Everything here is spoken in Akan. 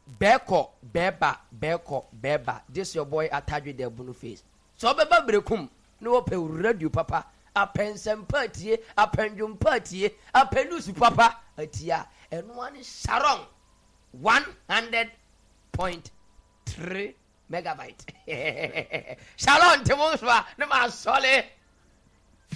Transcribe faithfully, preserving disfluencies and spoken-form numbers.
Beko, beba, beko, beba. This your boy Atadwe the Bunu face. So beba brekum. No pe radio papa. Apensem party, apendum party, apelusi papa. Atia. And one is Sharon. one hundred point three megabyte. Shalom, Timoswa, no man solid.